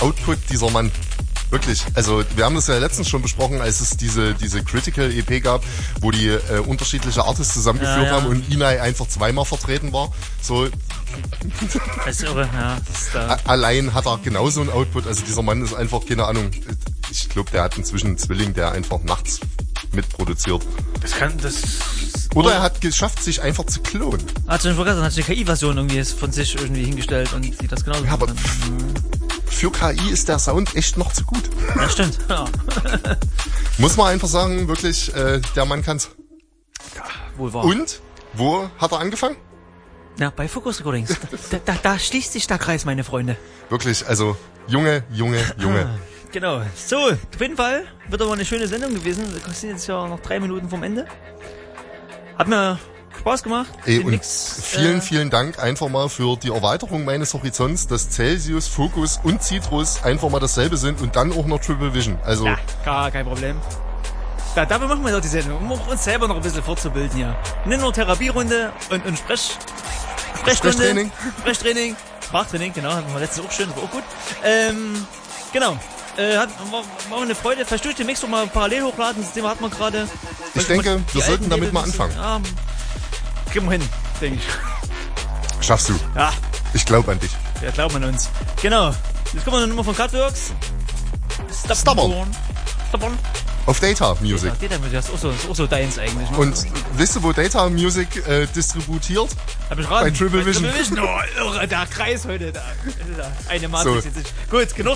Output dieser Mann. Wirklich. Also wir haben das ja letztens schon besprochen, als es diese Critical EP gab, wo die unterschiedliche Artists zusammengeführt haben und Inai einfach zweimal vertreten war. So. Das ist irre, ja. Allein hat er genauso einen Output. Also dieser Mann ist einfach, keine Ahnung, ich glaube, der hat inzwischen einen Zwilling, der einfach nachts mitproduziert. Oder er hat geschafft, sich einfach zu klonen. Hat schon vergessen, hat eine KI-Version irgendwie von sich irgendwie hingestellt und sieht das genauso. Ja, aber für KI ist der Sound echt noch zu gut. Ja, stimmt. Ja. Muss man einfach sagen, wirklich, der Mann kann's. Ja, wohl wahr. Und? Wo hat er angefangen? Ja, bei Focus Recordings. Da schließt sich der Kreis, meine Freunde. Wirklich, also, Junge. Genau. So, auf jeden Fall wird aber eine schöne Sendung gewesen. Wir sind jetzt ja noch 3 Minuten vom Ende. Hat mir Spaß gemacht. Und vielen Dank einfach mal für die Erweiterung meines Horizonts, dass Celsius, Focus und Citrus einfach mal dasselbe sind und dann auch noch Triple Vision. Also ja, gar kein Problem. Dafür machen wir doch die Sendung, um uns selber noch ein bisschen fortzubilden, ja. Nicht nur Therapierunde und Sprechtraining, Sprachtraining, genau, hatten wir letztens auch schön, war auch gut. Genau. War eine Freude. Vielleicht durch den Mix doch mal parallel hochladen. Das Thema hat man gerade. Ich denke, wir sollten damit mal anfangen. Ja, kriegen wir hin, denke ich. Schaffst du. Ja. Ich glaube an dich. Ja, glauben an uns. Genau. Jetzt kommen wir eine Nummer von Cutworks. Stubborn. Auf Data Music. Ja, Data Music, das ist auch so deins eigentlich. Ne? Und wisst ihr, wo Data Music distributiert? Hab ich raten. Bei Triple Vision. Oh, irre, der Kreis heute. Eine Matrix jetzt. Gut, genug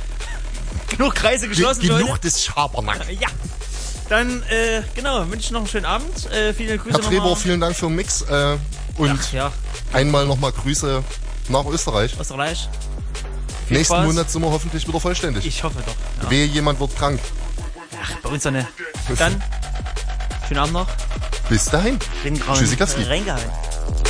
Kreise geschlossen. Genug des Schabernack. Ja. Dann, genau, wünsche ich noch einen schönen Abend. Viele Grüße Herr Treber, vielen Dank für den Mix. Und einmal nochmal Grüße nach Österreich. Nächsten Monat sind wir hoffentlich wieder vollständig. Ich hoffe doch. Ja. Wehe, jemand wird krank. Ach, bei uns doch nicht. Dann, schönen Abend noch. Bis dahin. Tschüssikowski. Reingehalten.